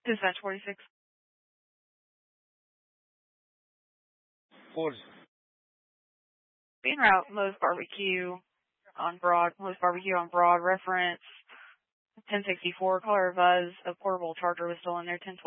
Dispatch 46. 40. Being route Moe's Barbecue on Broad, reference 1064, caller Buzz, a portable charger was still in there, 1012.